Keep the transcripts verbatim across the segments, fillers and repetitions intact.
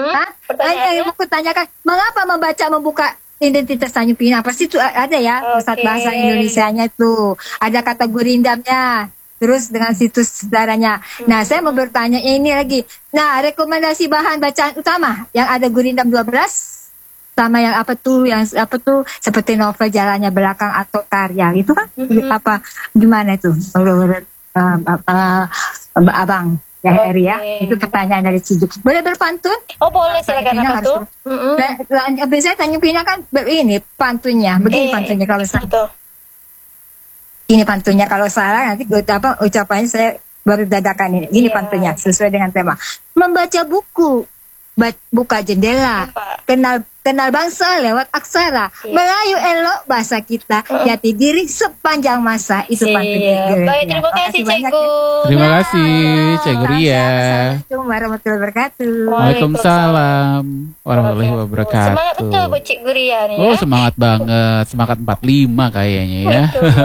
Mm-hmm. Hah? Pertanyaannya? Aku tanyakan, mengapa membaca membuka identitas Tanjung Pinang? Pasti itu ada ya, pusat okay. bahasa Indonesianya itu. Ada kata gurindamnya. Terus dengan situs sejarahnya. Hmm. Nah, saya mau bertanya ini lagi. Nah, rekomendasi bahan bacaan utama yang ada Gurindam dua belas sama yang apa tuh, yang apa tuh seperti novel Jalannya Belakang atau karya itu kan? Hmm. Apa gimana itu? Uh, uh, uh, abang ya okay. Eri ya. Itu pertanyaan dari Cijuk. Boleh berpantun? Oh, boleh, silakan. Apa tuh? Mm-hmm. Biasanya Tanjung Pinang kan ini pantunnya. Begini eh, pantunnya kalau saya. Betul. Ini pantunnya, kalau salah nanti gue apa ucapannya saya baru dadakan ini. Ini yeah. pantunnya sesuai dengan tema. Membaca buku, buka jendela, Apa? kenal kenal bangsa lewat aksara, yeah. Melayu elok bahasa kita, uh. jati diri sepanjang masa. Itu yeah. pantunnya. Baik, terima kasih Cikgu. Terima kasih Cikgu Ria. Assalamualaikum warahmatullahi wabarakatuh. Waalaikumsalam warahmatullahi wabarakatuh. Semangat betul Bu Cikgu Ria nih. Oh, ya? Semangat banget, semangat empat puluh lima kayaknya ya.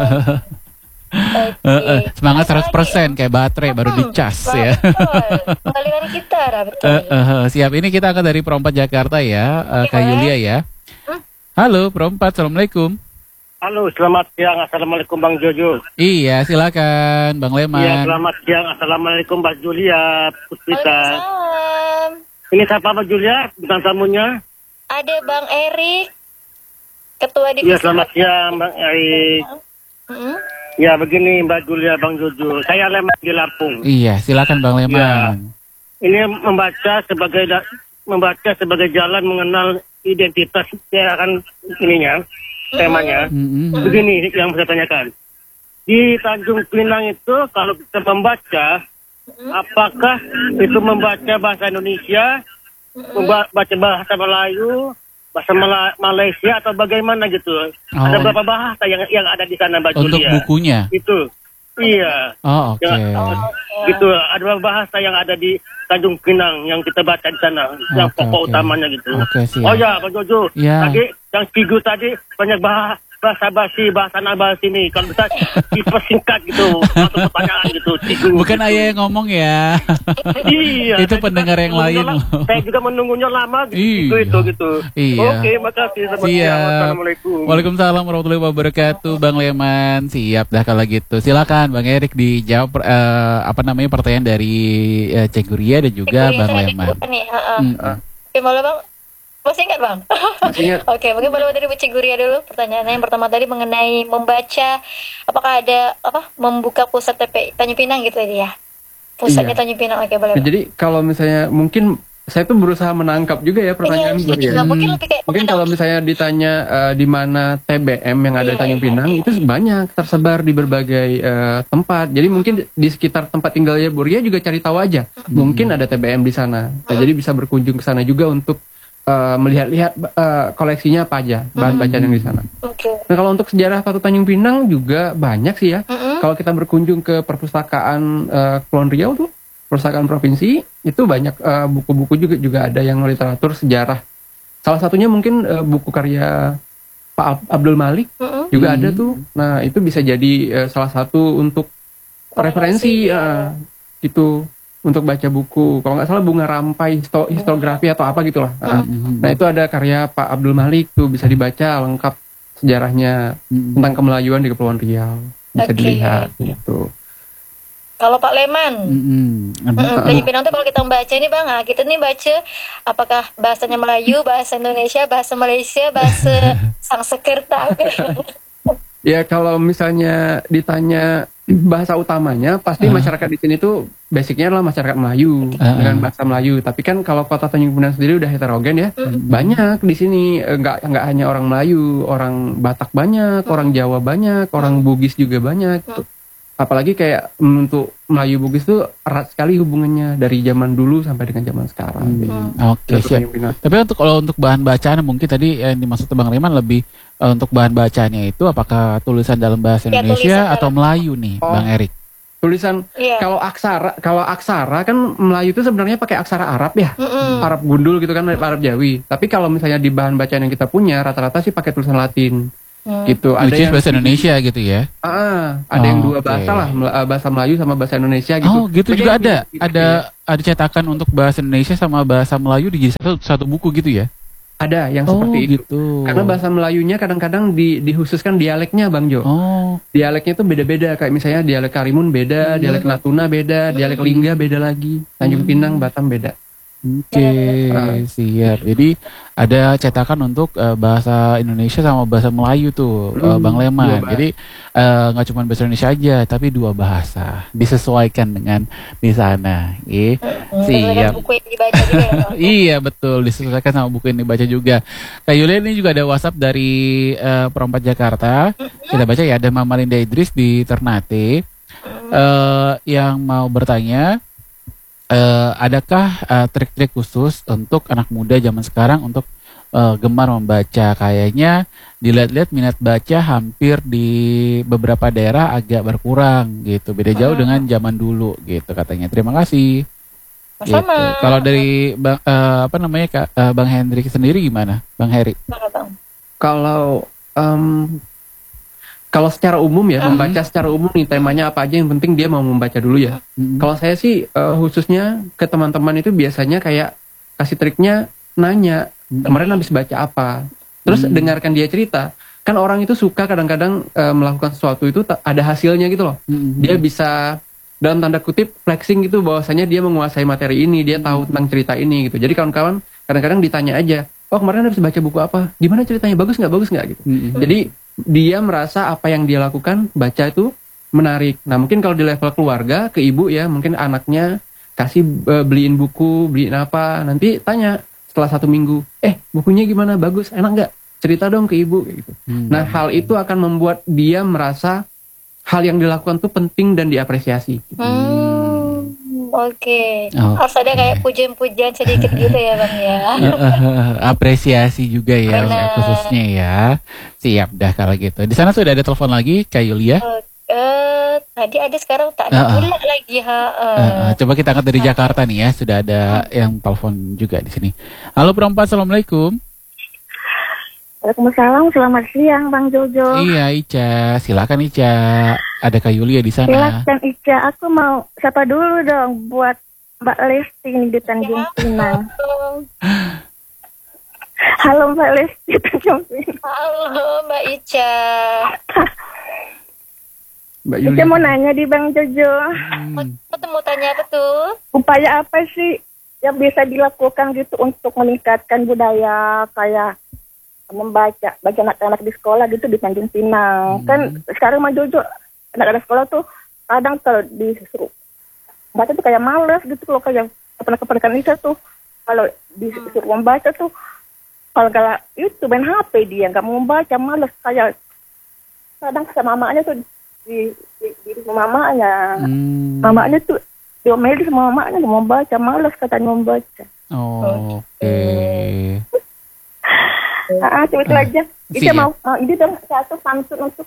Okay. Uh, uh, semangat seratus persen kayak baterai baru dicas hmm, ya. Pengaliran kita betul. Uh, uh, uh, siap, ini kita akan dari Perompat Jakarta ya, uh, Kak Yulia ya. Hmm? Halo Perompat, assalamualaikum. Halo, selamat siang, assalamualaikum Bang Jojo. Iya, silakan Bang Leman. Iya, selamat siang, assalamualaikum Mbak Julia Puspita. Ini siapa Mbak Julia, bintang tamunya? Ada Bang Erik, Ketua Divisi. Iya, selamat siang Bang Erik. Hmm? Ya begini Mbak Julia, Bang Jojo, saya Leman di Lampung. Iya, silakan Bang Leman. Ya. Ini membaca sebagai membaca sebagai jalan mengenal identitas, ya kan ininya, temanya. Mm-hmm. Begini yang saya tanyakan. Di Tanjung Pinang itu kalau kita membaca, apakah itu membaca bahasa Indonesia, membaca bahasa Melayu, bahasa Mal- Malaysia atau bagaimana gitu? Oh. Ada berapa bahasa yang yang ada di sana Mbak Julia? Untuk bukunya? Itu, iya. Oh oke. Okay. Oh, gitu, ada berapa bahasa yang ada di Tanjung Pinang yang kita baca di sana, yang okay, pokok okay. utamanya gitu. Okay, oh ya, Pak Jojo, yeah. tadi yang Cigu tadi banyak bahasa. Bahasa basi, bahasa nabas ini kalau bisa dipersingkat gitu atau pertanyaan gitu. Cigu, bukan gitu. Ayah yang ngomong ya. Iya. Itu pendengar yang lain. Lah, saya juga menunggunya lama gitu, iya. gitu gitu. Iya. Oke, makasih. Siap. Assalamualaikum. Waalaikumsalam warahmatullahi wabarakatuh, Bang Leman. Siap dah kalau gitu. Silakan Bang Erik dijawab uh, apa namanya pertanyaan dari uh, Cikgu Ria dan juga Cikgu Bang Leman. Oke, boleh Bang. Masih ingat Bang? Masih ingat. Oke, mungkin boleh dari Bu Cikgu Ria dulu. Pertanyaannya yang pertama tadi mengenai membaca, apakah ada apa membuka pusat T P I Tanjung Pinang gitu ya? Pusatnya iya. Tanjung Pinang. Oke, boleh. Nah, jadi kalau misalnya mungkin saya tuh berusaha menangkap juga ya pertanyaan Bu Ria. Hmm. Mungkin lebih kayak mungkin kalau misalnya ditanya uh, di mana T B M yang ada di Tanjung Pinang iya. itu banyak tersebar di berbagai uh, tempat. Jadi mungkin di sekitar tempat tinggalnya Bu Ria juga cari tahu aja. Hmm. Mungkin ada T B M di sana. Nah, hmm. jadi bisa berkunjung ke sana juga untuk Uh, melihat-lihat uh, koleksinya apa aja bahan mm-hmm. bacaan yang di sana. Okay. Nah kalau untuk sejarah Patu Tanjung Pinang juga banyak sih ya. Mm-hmm. Kalau kita berkunjung ke perpustakaan uh, Kepulauan Riau tuh, perpustakaan provinsi itu banyak uh, buku-buku juga juga ada yang literatur sejarah. Salah satunya mungkin uh, buku karya Pak Abdul Malik mm-hmm. juga ada tuh. Nah itu bisa jadi uh, salah satu untuk referensi uh, gitu. Untuk baca buku, kalau nggak salah Bunga Rampai histo- histografi atau apa gitulah. Mm-hmm. Nah itu ada karya Pak Abdul Malik tuh bisa dibaca lengkap sejarahnya mm-hmm. tentang kemelayuan di Kepulauan Riau bisa okay. dilihat gitu. Kalau Pak Leman, mm-hmm. Tanjung Pinang tuh kalau kita membaca ini Bang, kita nih baca apakah bahasanya Melayu, bahasa Indonesia, bahasa Malaysia, bahasa Sangsekerta. Ya kalau misalnya ditanya bahasa utamanya pasti uh. masyarakat di sini tuh basicnya adalah masyarakat Melayu uh. dengan bahasa Melayu. Tapi kan kalau kota Tanjung Pinang sendiri udah heterogen ya, uh. banyak di sini nggak nggak hanya orang Melayu, orang Batak banyak, uh. orang Jawa banyak, orang Bugis juga banyak. Uh. Apalagi kayak untuk Melayu Bugis tuh erat sekali hubungannya dari zaman dulu sampai dengan zaman sekarang. Hmm. Oke, okay, siap. Tapi untuk kalau untuk bahan bacaan mungkin tadi yang dimaksud Bang Leman lebih uh, untuk bahan bacaannya itu apakah tulisan dalam bahasa ya, Indonesia atau Melayu nih, oh, Bang Erik? Tulisan yeah. kalau aksara kalau aksara kan Melayu itu sebenarnya pakai aksara Arab ya, mm-hmm. Arab gundul gitu kan, Arab Jawi. Tapi kalau misalnya di bahan bacaan yang kita punya rata-rata sih pakai tulisan Latin. Hmm. Gitu. Ada Which is yang bahasa Indonesia gitu ya. Ah, ada Oh, yang dua oke. bahasa lah, Mel- uh, bahasa Melayu sama bahasa Indonesia gitu. Oh, gitu Banyak juga yang ada. gitu, Ada ya. ada cetakan untuk bahasa Indonesia sama bahasa Melayu di satu satu buku gitu ya. Ada yang Oh, seperti itu. gitu. Karena bahasa Melayunya kadang-kadang di, dikhususkan dialeknya, Bang Jo. Oh, Dialeknya itu beda-beda, kayak misalnya dialek Karimun beda, dialek Natuna beda, dialek Lingga beda lagi, Tanjung Pinang, Batam beda. oke, siap. Jadi ada cetakan untuk eh, bahasa Indonesia sama bahasa Melayu tuh, eh, Hmm, Bang dua Leman. bahasa. Jadi eh, nggak cuma bahasa Indonesia aja, tapi dua bahasa disesuaikan dengan di sana. Iya, Hmm, siap. berdasarkan buku yang dibaca juga ya, Bang. Iya betul, disesuaikan sama buku yang dibaca juga. Kak Yulia ini juga ada WhatsApp dari eh, Perempat Jakarta. Kita baca ya, ada Mama Linda Idris di Ternate eh, yang mau bertanya, eh, adakah eh, trik-trik khusus untuk anak muda zaman sekarang untuk eh, gemar membaca? Kayaknya dilihat-lihat minat baca hampir di beberapa daerah agak berkurang gitu. Beda jauh dengan zaman dulu gitu katanya. Terima kasih. Gitu. Sama. Kalau dari bang, eh, apa namanya Kak, eh, Bang Hendrik sendiri gimana, Bang Heri? Mana, Bang? Kalau em, kalau secara umum ya, membaca secara umum nih temanya apa aja, yang penting dia mau membaca dulu ya. Mm-mm. Kalau saya sih eh, khususnya ke teman-teman itu biasanya kayak kasih triknya nanya, kemarin habis baca apa. Terus Hmm. dengarkan dia cerita. Kan orang itu suka kadang-kadang eh, melakukan sesuatu itu ta- ada hasilnya gitu loh. Mm-mm. Dia bisa dalam tanda kutip flexing gitu bahwasanya dia menguasai materi ini, dia tahu tentang cerita ini gitu. Jadi kawan-kawan kadang-kadang ditanya aja, "Oh, kemarin habis baca buku apa? Gimana ceritanya? Bagus nggak? Bagus nggak?" gitu. Mm-mm. Jadi dia merasa apa yang dia lakukan baca itu menarik. Nah, mungkin kalau di level keluarga ke ibu ya, mungkin anaknya kasih eh, beliin buku, beliin apa, nanti tanya setelah satu minggu, "Eh, bukunya gimana? Bagus, enak nggak? Cerita dong ke ibu." kayak gitu. Hmm. Nah, hal itu akan membuat dia merasa hal yang dilakukan tuh penting dan diapresiasi. Hmm, oke. Oh. Harus ada kayak pujian-pujian sedikit gitu ya, Bang ya. Apresiasi juga ya Benar. khususnya ya. Siap dah kalau gitu. Di sana sudah ada telepon lagi Kak Yulia. Eh, tadi ada, sekarang tak ada Ah, ah. pula lagi ha. eh. Eh, eh, coba kita angkat dari Jakarta nih ya. Sudah ada yang telepon juga di sini. Halo Perempat, Assalamualaikum. Waalaikumsalam, selamat siang Bang Jojo. Iya Ica, silakan Ica. Ada Kak Yulia di sana. Silakan Ica, aku mau sapa dulu dong buat Mbak Lesti ini di Tanjung Pinang. Halo Mbak Lesti Tanjung Pinang. Halo Mbak Ica. Mbak Ica Yulia. mau nanya di Bang Jojo, Hmm. Aku mau tanya apa tuh? upaya apa sih yang bisa dilakukan gitu untuk meningkatkan budaya kayak membaca bagi anak-anak di sekolah gitu di Tanjung Pinang. Hmm. Kan sekarang Bang Jojo anak-anak sekolah tuh kadang kalau disuruh baca tuh kayak males gitu loh, kayak keponakan-keponakan Ica tuh kalau disuruh membaca tuh kalau kalah itu main H P dia nggak mau membaca, males, kayak kadang sama mamanya tuh di di, di rumah mamanya, Hmm. mamanya tuh diomelin sama mamanya nggak mau baca, males katanya membaca. Oh, oke. Ah, cuma itu Ah, aja. Ica siap. mau mau ini dong satu pantun untuk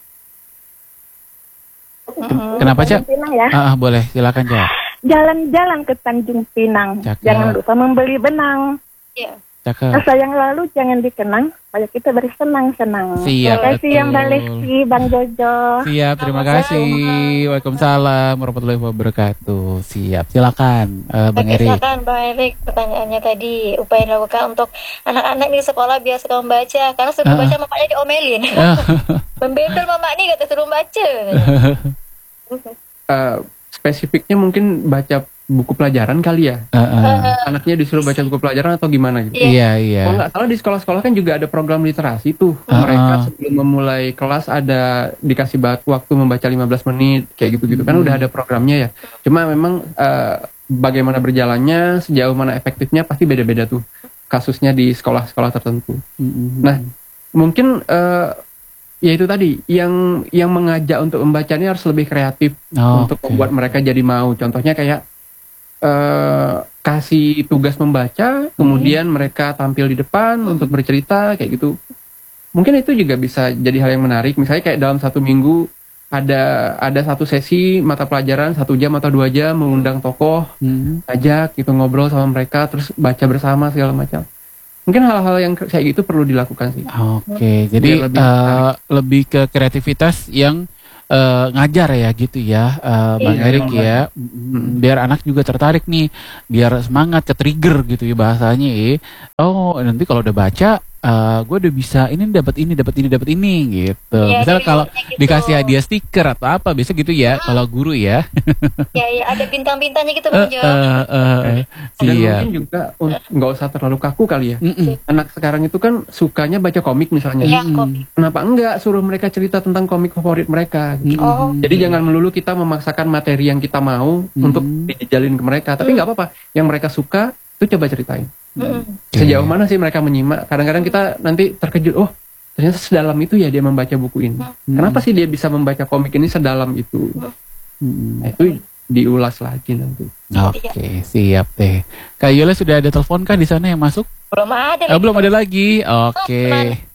Kenapa, Cak? Tanjung Pinang ya. Ah, ah, boleh, silakan Cak. Jalan-jalan ke Tanjung Pinang, Cakep. jangan lupa membeli benang. Iya. Cakep. Masa yang lalu jangan dikenang, supaya kita bersenang-senang. Siap, Terima kasih ya Mbak betul. Lesti, Bang Jojo. Siap, terima Sama-sama. kasih. Waalaikumsalam warahmatullahi wabarakatuh. Siap, silakan eh, Bang Oke, Erik. silakan Bang Erik, pertanyaannya tadi, upaya yang dilakukan untuk anak-anak di sekolah biar suka membaca, karena suruh Ah. baca mamanya diomelin. Ah, Membendel mama nih kata suruh baca. Eh, spesifiknya mungkin baca buku pelajaran kali ya. ah, ah. Anaknya disuruh baca buku pelajaran atau gimana gitu. Iya, iya. Kalau nggak salah di sekolah-sekolah kan juga ada program literasi tuh. Ah, ah. Mereka sebelum memulai kelas ada dikasih bat- waktu membaca lima belas menit kayak gitu-gitu kan Hmm. udah ada programnya ya. Cuma memang eh, bagaimana berjalannya, sejauh mana efektifnya pasti beda-beda tuh kasusnya di sekolah-sekolah tertentu. Mm-mm. Nah, mungkin eh, ya itu tadi yang yang mengajak untuk membaca ini harus lebih kreatif Oh, untuk oke. membuat mereka jadi mau. Contohnya kayak eh, kasih tugas membaca, kemudian mereka tampil di depan untuk bercerita kayak gitu. Mungkin itu juga bisa jadi hal yang menarik. Misalnya kayak dalam satu minggu ada ada satu sesi mata pelajaran satu jam atau dua jam, mengundang tokoh, Hmm. ajak gitu ngobrol sama mereka, terus baca bersama segala macam. Mungkin hal-hal yang kayak gitu perlu dilakukan sih. Oke, jadi lebih, uh, lebih ke kreativitas yang uh, ngajar ya gitu ya, uh, Bang Iya, Erik yang ya, Mm, biar anak juga tertarik nih, biar semangat, ke trigger gitu ya bahasanya ya. Oh nanti kalau udah baca, uh, gue udah bisa ini dapat ini dapat ini dapat ini gitu. Iya, Misal jadi kalau gitu. dikasih hadiah stiker atau apa, biasa gitu ya. Kalau guru ya. Ya, ya ada bintang-bintangnya gitu Uh, Bang Jo. uh, uh, Dan Siap. mungkin juga un- nggak usah terlalu kaku kali ya. Mm-mm. Anak sekarang itu kan sukanya baca komik misalnya. Iya, komik. Kenapa enggak suruh mereka cerita tentang komik favorit mereka? gitu. Oh. Jadi jangan melulu kita memaksakan materi yang kita mau Hmm. untuk dijalin ke mereka. Tapi nggak apa-apa. Yang mereka suka itu coba ceritain. Mm-mm. Sejauh mana sih mereka menyimak? Kadang-kadang kita nanti terkejut. Oh ternyata sedalam itu ya dia membaca buku ini. Kenapa sih dia bisa membaca komik ini sedalam itu? Nah, itu diulas lagi nanti. Oke, siap deh. Kak Yola sudah ada telepon kah di sana yang masuk? Belum ada. Oh, belum ada lagi. Oke.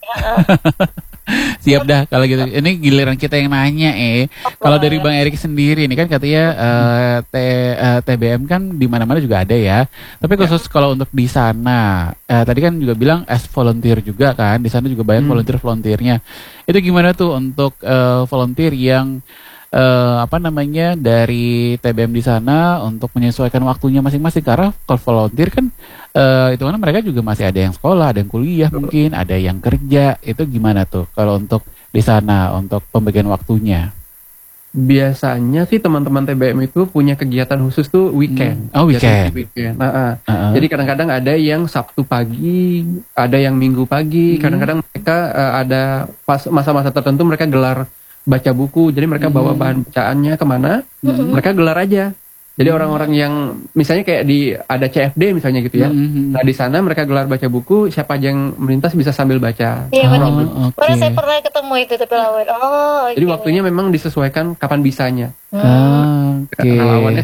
Siap dah kalau gitu. Ini giliran kita yang nanya eh. Kalau dari Bang Erik sendiri ini kan katanya eh, T, eh, T B M kan di mana-mana juga ada ya. Tapi khusus kalau untuk di sana, eh, tadi kan juga bilang as volunteer juga kan. Di sana juga banyak Hmm. volunteer-volunteernya. Itu gimana tuh untuk eh, volunteer yang eh, apa namanya dari T B M di sana untuk menyesuaikan waktunya masing-masing, karena kalau volunteer kan eh, itu kan mereka juga masih ada yang sekolah, ada yang kuliah mungkin, ada yang kerja. Itu gimana tuh kalau untuk di sana untuk pembagian waktunya? Biasanya sih teman-teman T B M itu punya kegiatan khusus tuh weekend. Hmm. Oh, Biasanya weekend. weekend. Nah, ah. Uh-uh. Jadi kadang-kadang ada yang Sabtu pagi, ada yang Minggu pagi. Hmm. Kadang-kadang mereka eh, ada pas masa-masa tertentu mereka gelar baca buku. Jadi mereka bawa bahan bacaannya kemana, mereka gelar aja. Jadi orang-orang yang misalnya kayak di ada C F D misalnya gitu ya. Mhm. Nah di sana mereka gelar baca buku, siapa aja yang melintas bisa sambil baca. Iya benar. Oh, oke. Pernah saya pernah ketemu itu tapi lawan. Oh, Jadi oke. waktunya memang disesuaikan kapan bisanya. Ah, Oke. Karena lawannya.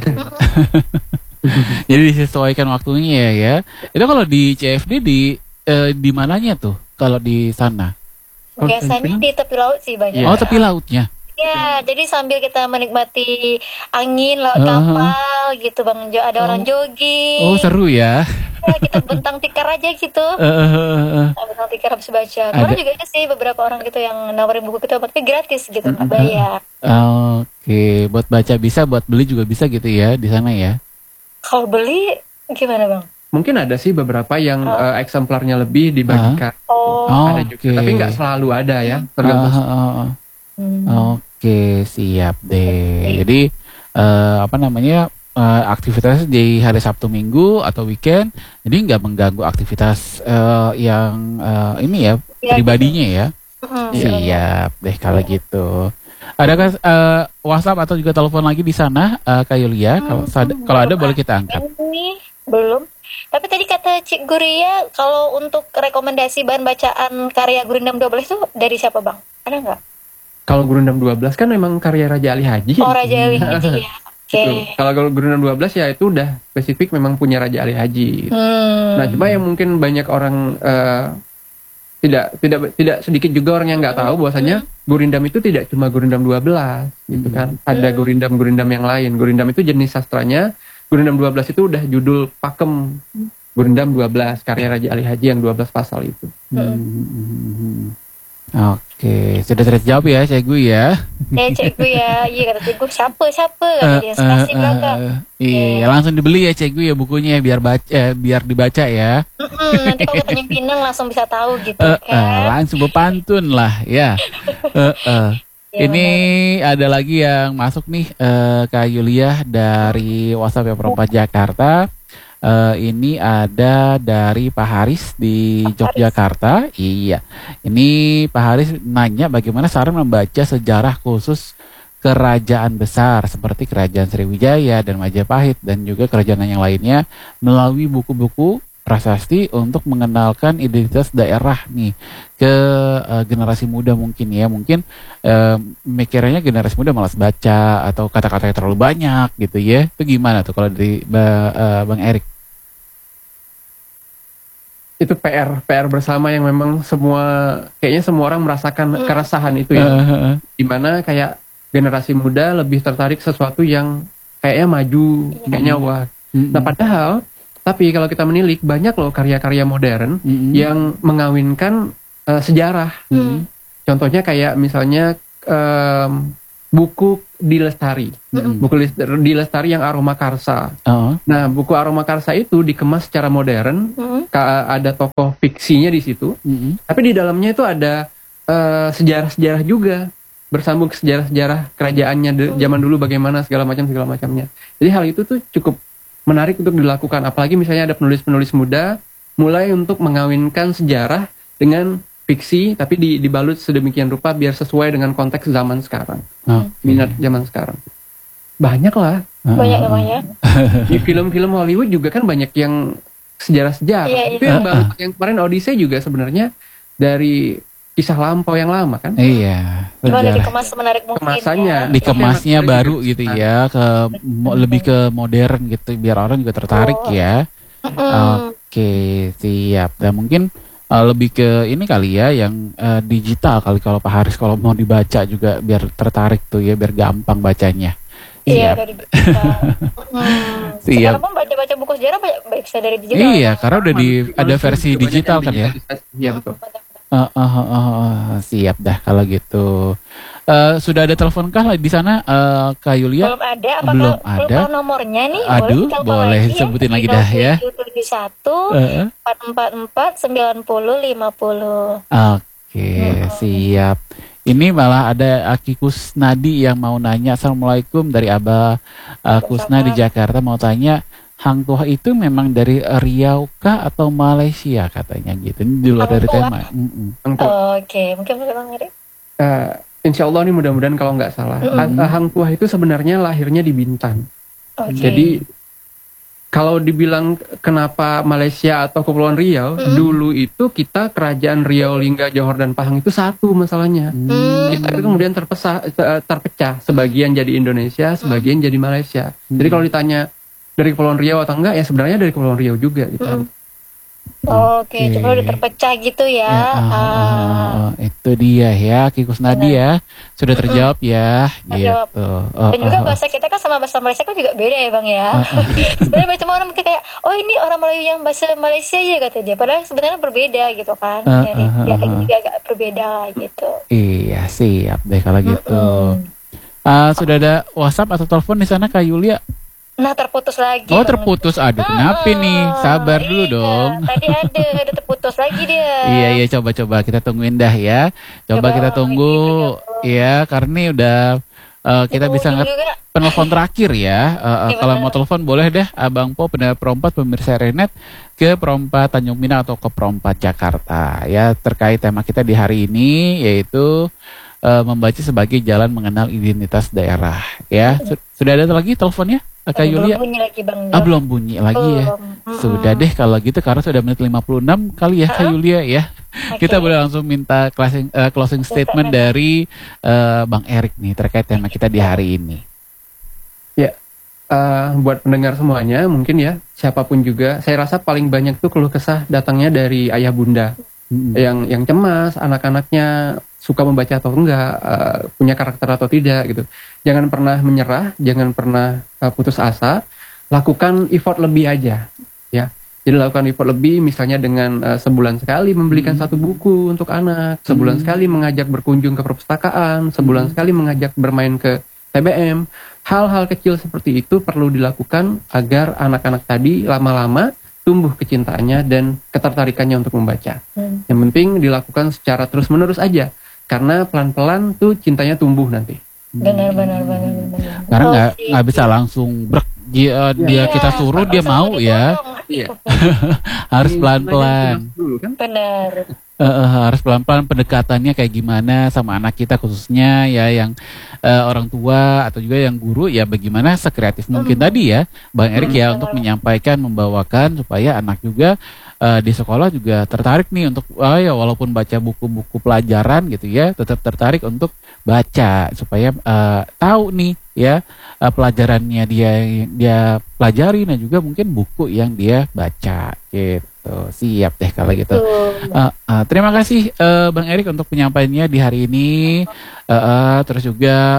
Jadi disesuaikan waktunya ya, ya. Itu kalau di C F D di eh, di mananya tuh? Kalau di sana? Biasanya di tepi laut sih banyak. Iya. Oh, tepi lautnya. Ya, jadi sambil kita menikmati angin laut Uh-huh. kapal gitu Bang Jo, ada orang jogging. Oh, seru ya. Ya, kita bentang tikar aja gitu. Eh, eh, eh, eh. Nah, bentang tikar habis baca. Kemarin juga ada sih beberapa orang gitu yang nawarin buku kita tapi gratis gitu, nggak bayar. Oke, buat baca bisa, buat beli juga bisa gitu ya di sana ya. Kalau beli gimana Bang? Mungkin ada sih beberapa yang eh, eksemplarnya lebih dibagikan. Oh, Oh, Ada juga, oke. tapi nggak selalu ada ya. Tergantung. Ah, ah, ah. hmm. Oke, siap deh. Jadi eh, apa namanya eh, aktivitas di hari Sabtu Minggu atau weekend, jadi nggak mengganggu aktivitas eh, yang eh, ini ya Ya, pribadinya ya. Hmm. Siap deh kalau gitu. Adakah eh, WhatsApp atau juga telepon lagi di sana, eh, Kak Yulia? Kalau sad- kalau ada boleh kita angkat. Ini belum. Tapi tadi kata Cik Guria kalau untuk rekomendasi bahan bacaan karya Gurindam dua belas itu dari siapa Bang? Ada nggak? Kalau Gurindam dua belas kan memang karya Raja Ali Haji. Oh Raja Ali Haji ya. Oke. Betul. Kalau Gurindam dua belas ya itu udah spesifik memang punya Raja Ali Haji. Hmm. Nah, cuma yang mungkin banyak orang eh, tidak tidak tidak sedikit juga orang yang nggak tahu bahwasanya Gurindam itu tidak cuma Gurindam dua belas gitu kan. Ada Gurindam-Gurindam yang lain. Gurindam itu jenis sastranya. Gurindam dua belas itu udah judul pakem. Gurindam dua belas karya Raja Ali Haji yang dua belas pasal itu. Hmm. Oke, sudah terjawab ya, Cikgu ya. Ya Cikgu ya, iya kata Cikgu siapa siapa Eh, kata dia eh, spasi eh, belakang. eh, Iya, langsung dibeli ya, Cikgu ya bukunya biar baca, eh, biar dibaca ya. Mm-mm, nanti kalau ketemu Pinang langsung bisa tahu gitu Eh, eh, kan. langsung berpantun lah ya. Eh, eh. Iya, Ini ada lagi yang masuk nih, eh, Kak Yulia dari WhatsApp ya Perempat Jakarta. Eh, ini ada dari Pak Haris di Yogyakarta. Iya. Ini Pak Haris nanya bagaimana saran membaca sejarah khusus kerajaan besar seperti Kerajaan Sriwijaya dan Majapahit dan juga kerajaan yang lainnya melalui buku-buku prasasti untuk mengenalkan identitas daerah nih ke eh, generasi muda mungkin ya. Mungkin eh, mikirnya generasi muda malas baca atau kata-katanya terlalu banyak gitu ya. Itu gimana tuh kalau dari Ba- eh, Bang Erik? Itu P R P R bersama yang memang semua kayaknya semua orang merasakan keresahan itu ya. Eh, Dimana kayak generasi muda lebih tertarik sesuatu yang kayaknya maju, kayaknya wah. Nah padahal Tapi kalau kita menilik banyak loh karya-karya modern Mm-mm. yang mengawinkan uh, sejarah. Hmm. Contohnya kayak misalnya um, buku Di Lestari, Mm-mm. buku Lis- Di Lestari yang Aroma Karsa. Oh. Nah, buku Aroma Karsa itu dikemas secara modern, Hmm. ka- ada tokoh fiksinya di situ, Mm-mm. tapi di dalamnya itu ada uh, sejarah-sejarah juga, bersambung ke sejarah-sejarah kerajaannya de- zaman dulu bagaimana segala macam segala macamnya. Jadi hal itu tuh cukup menarik untuk dilakukan, apalagi misalnya ada penulis-penulis muda mulai untuk mengawinkan sejarah dengan fiksi, tapi di- dibalut sedemikian rupa biar sesuai dengan konteks zaman sekarang, Oh. minat zaman sekarang. Banyak lah. Banyak namanya. Di film-film Hollywood juga kan banyak yang sejarah-sejarah. Iya, Itu iya. yang baru, yang kemarin Odyssey juga sebenarnya dari kisah lampau yang lama kan. Iya. Gimana sejarah. dikemas menarik mungkin Kemasannya. ya. Dikemasnya Tapi baru emang gitu menarik. ya, ke mo- lebih ke modern gitu biar orang juga tertarik Oh. ya. Mm-mm. Oke, siap. Dan mungkin uh, lebih ke ini kali ya yang uh, digital kali kalau Pak Haris kalau mau dibaca juga biar tertarik tuh ya, biar gampang bacanya. Iya, Siap. dari digital. Hmm. Siap. Sekarang pun baca-baca buku sejarah banyak baik bisa dari digital. Iya, karena udah di Kalau ada itu versi juga banyak digital yang kan ya. digitalisasi. Iya betul. Uh, uh, uh, uh, uh, siap dah kalau gitu. Uh, sudah ada telepon kah di sana, uh, Kak Yulia? Belum ada, apakah Belum belum ada. tahu nomornya nih? Aduh, ditelepon boleh lagi ya? sebutin lagi Di dah ya. tujuh tujuh satu Uh, empat empat empat sembilan nol lima nol. Oke, siap. Ini malah ada Aki Kusnadi yang mau nanya. Assalamualaikum dari Abah uh, Kusna di Jakarta, mau tanya Hang Tuah itu memang dari Riau kah atau Malaysia katanya gitu. Ini di luar Hang dari Tuah. tema. Mm-mm. Angkut. Oke, mungkin boleh Bang Erik. Eh, insya Allah nih mudah-mudahan kalau nggak salah. Mm-mm. Ah- Hang Tuah itu sebenarnya lahirnya di Bintan. Oke. Jadi kalau dibilang kenapa Malaysia atau Kepulauan Riau, Mm-mm. dulu itu kita kerajaan Riau, Lingga, Johor dan Pahang itu satu masalahnya. Hmm. Kita itu kemudian terpecah, terpecah, sebagian jadi Indonesia, sebagian jadi Malaysia. Jadi kalau ditanya dari Kepulauan Riau atau enggak, ya sebenarnya dari Kepulauan Riau juga gitu. Mm. Oke, Oke. cuma udah terpecah gitu ya. Ya, ah, ah, Ah. ah, itu dia ya, Aki Kusnadi ya. Sudah terjawab ya, Terjawab. gitu. Oh, Dan juga oh, oh. bahasa kita kan sama bahasa Malaysia kan juga beda ya Bang ya. Ah, ah. Sebenarnya baca orang mungkin kayak, oh ini orang Melayu yang bahasa Malaysia ya kata dia. Padahal sebenarnya berbeda gitu kan. Ah, Jadi ah, ya ah, kayak ah. juga agak berbeda gitu. Iya, siap deh kalau gitu. Mm-mm. Ah, sudah ada WhatsApp atau telepon di sana Kak Yulia? Nah terputus lagi. Oh, Bang. terputus. Aduh, kenapa Ah, nih? Sabar dulu iya. dong. Tadi ada, ada terputus lagi dia. Iya, iya, coba-coba kita tungguin dah ya. Coba Coba kita lagi, tunggu coba. ya, karena ini udah eh, kita bisa Ujung nge- juga. penelpon terakhir ya. Eh, eh, Iya, kalau benar. mau telepon boleh deh Abang Po pendengar Perompat pemirsa Renet ke Perompat Tanjung Pinang atau ke Perompat Jakarta ya, terkait tema kita di hari ini yaitu eh, membaca sebagai jalan mengenal identitas daerah ya. Su- Sudah ada lagi teleponnya Kak Aduh, Yulia? belum bunyi lagi Bang. Ah, belum bunyi lagi ya. Belum. Mm-mm. Sudah deh kalau gitu karena sudah menit lima puluh enam kali ya Kak Yulia ya. Oke. Kita boleh langsung minta closing, eh, closing statement dari eh, Bang Erik nih terkait tema kita di hari ini. Eh, buat pendengar semuanya mungkin ya, siapapun juga, saya rasa paling banyak tuh keluh kesah datangnya dari ayah bunda Mm-mm. yang yang cemas anak-anaknya suka membaca atau enggak, eh, punya karakter atau tidak gitu. Jangan pernah menyerah, jangan pernah eh, putus asa, lakukan effort lebih aja ya. Jadi lakukan effort lebih misalnya dengan eh, sebulan sekali membelikan satu buku untuk anak, sebulan sekali mengajak berkunjung ke perpustakaan, sebulan sekali mengajak bermain ke T B M. Hal-hal kecil seperti itu perlu dilakukan agar anak-anak tadi lama-lama tumbuh kecintaannya dan ketertarikannya untuk membaca. Hmm. Yang penting dilakukan secara terus-menerus aja, karena pelan-pelan tuh cintanya tumbuh nanti. Benar, benar, benar, benar. Karena nggak Positif. nggak bisa langsung brek dia, dia Iya, kita suruh dia masa mau ya, dipotong. Iya. harus pelan-pelan. Dulu kan? Benar. Eh, eh, harus pelan-pelan pendekatannya kayak gimana sama anak kita khususnya ya yang eh, orang tua atau juga yang guru ya bagaimana sekreatif mungkin tadi ya Bang Erik ya untuk menyampaikan membawakan supaya anak juga eh, di sekolah juga tertarik nih untuk oh ya walaupun baca buku-buku pelajaran gitu ya tetap tertarik untuk baca supaya eh, tahu nih ya eh, pelajarannya dia dia pelajari dan juga mungkin buku yang dia baca gitu. Siap deh kalau gitu. Tuh. Uh, uh, terima kasih uh, Bang Erik untuk penyampaiannya di hari ini. Uh, uh, terus juga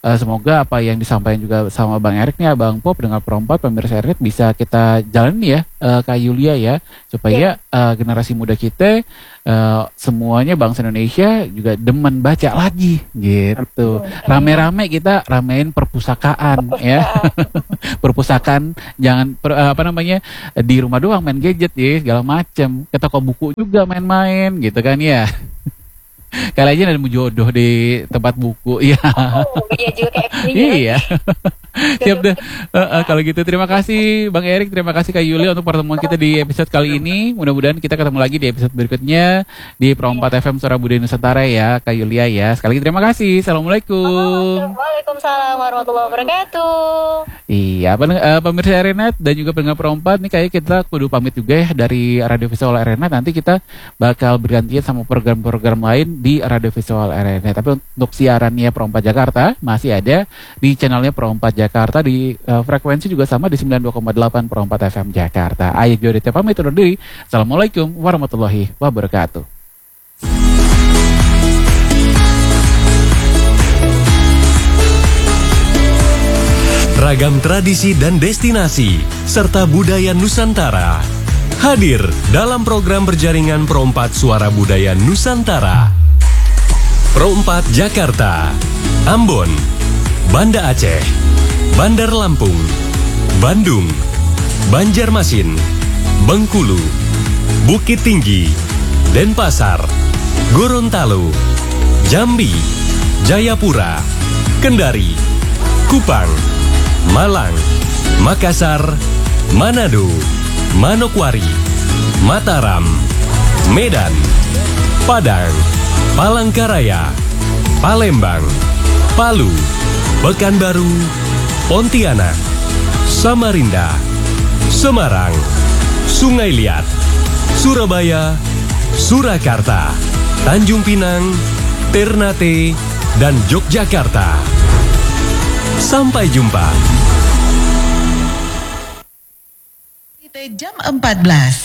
uh, semoga apa yang disampaikan juga sama Bang Erik nih, Abang Pop dengan perempat pemirsa Erik bisa kita jalani ya, uh, Kak Yulia ya, supaya yeah. uh, generasi muda kita uh, semuanya bangsa Indonesia juga demen baca lagi gitu. Rame-rame kita ramein perpustakaan ya. Perpustakaan jangan per, uh, apa namanya di rumah doang main gadget ya segala macem, ke toko buku juga main-main gitu kan ya. Kali aja nemu jodoh di tempat buku ya. Oh, iya juga kayak iya. Siap deh. Uh, uh, kalau gitu terima kasih Bang Erik, terima kasih Kak Yulia untuk pertemuan kita di episode kali ini. Mudah-mudahan kita ketemu lagi di episode berikutnya di Pro empat F M Suara Budaya Nusantara ya, Kak Yulia ya. Sekali lagi terima kasih. Assalamualaikum. Waalaikumsalam warahmatullahi wabarakatuh. Iya, uh, pemirsa Arenet dan juga pendengar Pro empat nih kayak kita kudu pamit juga ya dari Radio Visual Arenet. Nanti kita bakal bergantian sama program-program lain di Radio Visual Arenet. Tapi untuk siarannya Pro empat Jakarta masih ada di channelnya Pro empat Jakarta di uh, frekuensi juga sama di sembilan puluh dua koma delapan Pro empat F M Jakarta. Ayik Jodite pamit undur diri. Assalamualaikum warahmatullahi wabarakatuh. Ragam tradisi dan destinasi serta budaya Nusantara hadir dalam program berjaringan Pro empat Suara Budaya Nusantara. Pro empat Jakarta, Ambon, Banda Aceh, Bandar Lampung, Bandung, Banjarmasin, Bengkulu, Bukit Tinggi, Denpasar, Gorontalo, Jambi, Jayapura, Kendari, Kupang, Malang, Makassar, Manado, Manokwari, Mataram, Medan, Padang, Palangkaraya, Palembang, Palu, Pekanbaru, Pontianak, Samarinda, Semarang, Sungai Liat, Surabaya, Surakarta, Tanjung Pinang, Ternate, dan Yogyakarta. Sampai jumpa. Jam empat belas.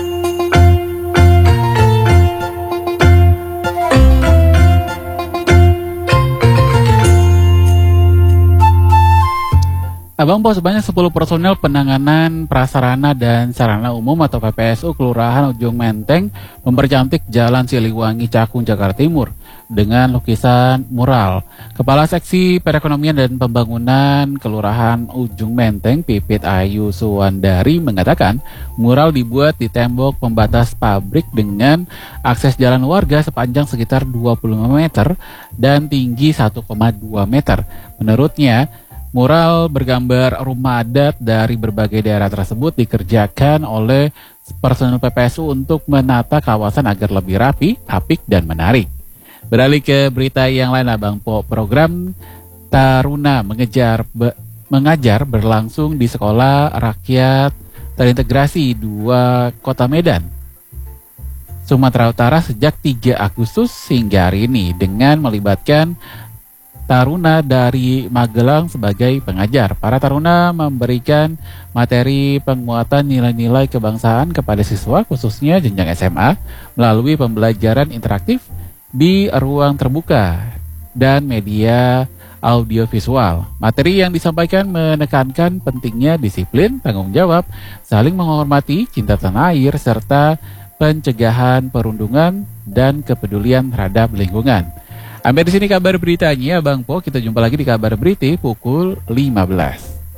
Abang Pos, sebanyak sepuluh personel penanganan prasarana dan sarana umum atau P P S U Kelurahan Ujung Menteng mempercantik Jalan Siliwangi Cakung Jakarta Timur dengan lukisan mural. Kepala Seksi Perekonomian dan Pembangunan Kelurahan Ujung Menteng, Pipit Ayu Suwandari, mengatakan mural dibuat di tembok pembatas pabrik dengan akses jalan warga sepanjang sekitar dua puluh lima meter dan tinggi satu koma dua meter. Menurutnya, mural bergambar rumah adat dari berbagai daerah tersebut dikerjakan oleh personel P P S U untuk menata kawasan agar lebih rapi, apik, dan menarik. Beralih ke berita yang lain, Abang Po, program Taruna mengejar be, mengajar berlangsung di Sekolah Rakyat Terintegrasi dua Kota Medan, Sumatera Utara sejak tiga Agustus hingga hari ini dengan melibatkan taruna dari Magelang sebagai pengajar. Para taruna memberikan materi penguatan nilai-nilai kebangsaan kepada siswa khususnya jenjang S M A melalui pembelajaran interaktif di ruang terbuka dan media audiovisual. Materi yang disampaikan menekankan pentingnya disiplin, tanggung jawab, saling menghormati, cinta tanah air, serta pencegahan perundungan dan kepedulian terhadap lingkungan. Sampai di sini kabar beritanya, Bang Po. Kita jumpa lagi di kabar berita pukul lima belas.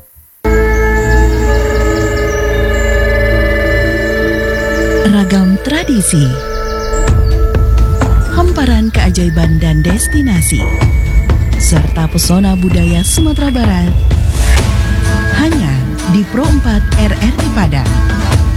Ragam tradisi, hamparan keajaiban dan destinasi, serta pesona budaya Sumatera Barat hanya di Pro empat R R I Padang.